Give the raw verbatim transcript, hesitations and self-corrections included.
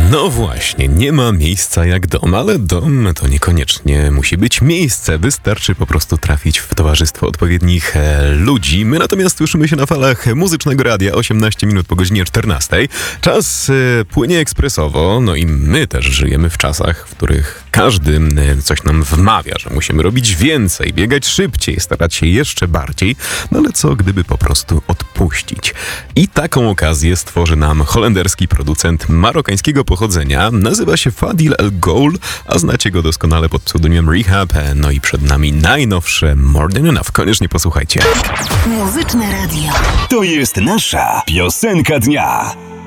No właśnie, nie ma miejsca jak dom, ale dom to niekoniecznie musi być miejsce. Wystarczy po prostu trafić w towarzystwo odpowiednich e, ludzi. My natomiast słyszymy się na falach Muzycznego Radia osiemnaście minut po godzinie czternastej. Czas e, płynie ekspresowo, no i my też żyjemy w czasach, w których każdy e, coś nam wmawia, że musimy robić więcej, biegać szybciej, starać się jeszcze bardziej. No ale co gdyby po prostu odpuścić? I taką okazję stworzy nam holenderski producent marokańskiego pochodzenia. Nazywa się Fadil El Ghoul, a znacie go doskonale pod pseudonimem Rehab. No i przed nami najnowsze More Than Enough. Koniecznie posłuchajcie. Muzyczne Radio. To jest nasza piosenka dnia.